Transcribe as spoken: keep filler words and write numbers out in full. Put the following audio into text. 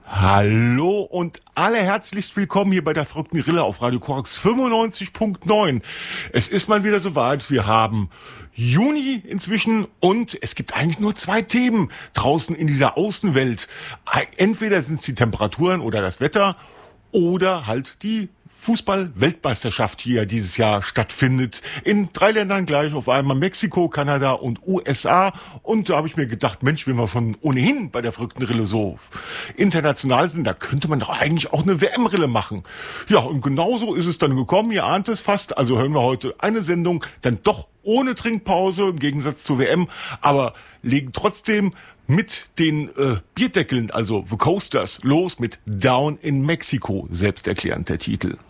Hallo und alle herzlichst willkommen hier bei der verrückten Rille auf Radio Korax fünfundneunzig Punkt neun. Es ist mal wieder soweit. Wir haben Juni inzwischen und es gibt eigentlich nur zwei Themen draußen in dieser Außenwelt. Entweder sind es die Temperaturen oder das Wetter oder halt die Fußball-Weltmeisterschaft hier dieses Jahr stattfindet. In drei Ländern gleich auf einmal: Mexiko, Kanada und U S A. Und da habe ich mir gedacht, Mensch, wenn wir von ohnehin bei der verrückten Rille so international sind, da könnte man doch eigentlich auch eine W M-Rille machen. Ja, und genauso ist es dann gekommen. Ihr ahnt es fast. Also hören wir heute eine Sendung dann doch ohne Trinkpause im Gegensatz zur W M, aber legen trotzdem mit den äh, Bierdeckeln, also The Coasters, los mit Down in Mexico, selbsterklärend der Titel.